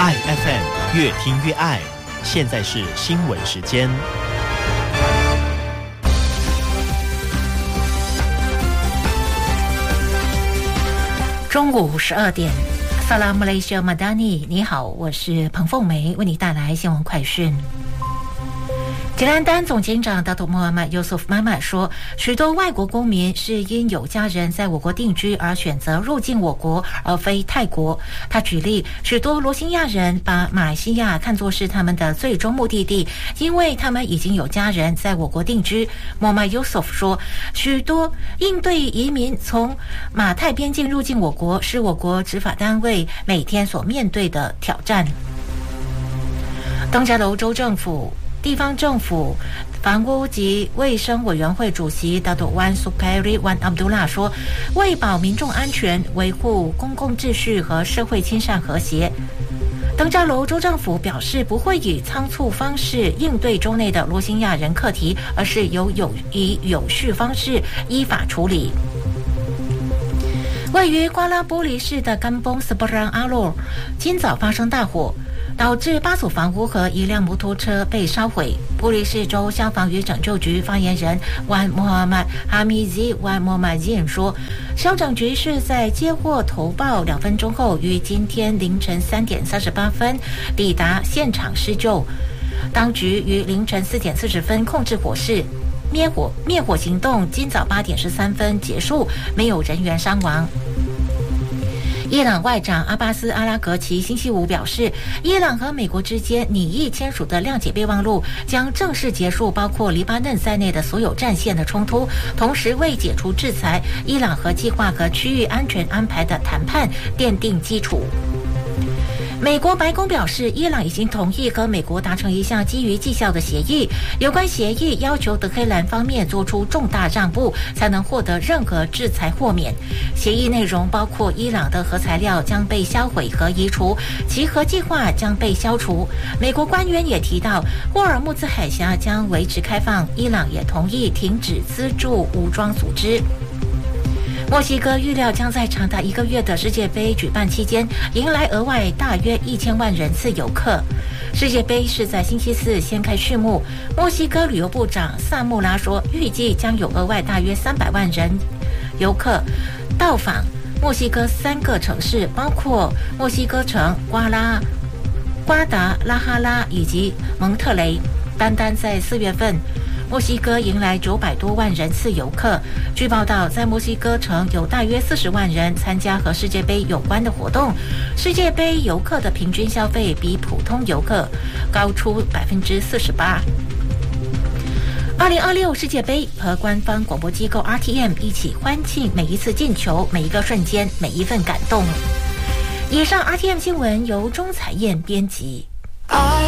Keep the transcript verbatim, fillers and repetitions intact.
爱 F M 越听越爱。现在是新闻时间。 中午十二点，萨拉姆雷西马达尼，你好，我是彭凤梅，为你带来新闻快讯。吉兰丹总警长达图穆罕默尤苏夫妈妈说，许多外国公民是因有家人在我国定居而选择入境我国，而非泰国。他举例，许多罗兴亚人把马来西亚看作是他们的最终目的地，因为他们已经有家人在我国定居。穆罕默尤苏夫说，许多应对移民从马泰边境入境我国，是我国执法单位每天所面对的挑战。登嘉楼州政府地方政府房屋及卫生委员会主席达多湾苏凯瑞湾阿卜杜拉说，为保民众安全、维护公共秩序和社会亲善和谐，登嘉楼州政府表示不会以仓促方式应对州内的罗兴亚人课题，而是有有以有序方式依法处理。位于瓜拉波利市的甘崩斯布朗阿洛今早发生大火，导致八所房屋和一辆摩托车被烧毁。波利市州消防与拯救局发言人万穆罕默哈米兹万穆罕默金说，消拯局是在接获投报两分钟后，于今天凌晨三点三十八分抵达现场施救。当局于凌晨四点四十分控制火势。灭火灭火行动今早八点十三分结束，没有人员伤亡。伊朗外长阿巴斯·阿拉格齐星期五表示，伊朗和美国之间拟议签署的谅解备忘录将正式结束包括黎巴嫩在内的所有战线的冲突，同时为解除制裁、伊朗核计划和区域安全安排的谈判奠定基础。美国白宫表示，伊朗已经同意和美国达成一项基于绩效的协议，有关协议要求德黑兰方面做出重大让步，才能获得任何制裁豁免。协议内容包括伊朗的核材料将被销毁和移除，其核计划将被消除。美国官员也提到，霍尔木兹海峡将维持开放，伊朗也同意停止资助武装组织。墨西哥预料将在长达一个月的世界杯举办期间迎来额外大约一千万人次游客。世界杯是在星期四掀开序幕。墨西哥旅游部长萨穆拉说，预计将有额外大约三百万人游客到访墨西哥三个城市，包括墨西哥城、瓜拉、瓜达拉哈拉以及蒙特雷。单单在四月份，墨西哥迎来九百多万人次游客。据报道，在墨西哥城有大约四十万人参加和世界杯有关的活动。世界杯游客的平均消费比普通游客高出百分之四十八。二零二六世界杯和官方广播机构 R T M 一起欢庆每一次进球、每一个瞬间、每一份感动。以上 R T M 新闻由钟彩燕编辑。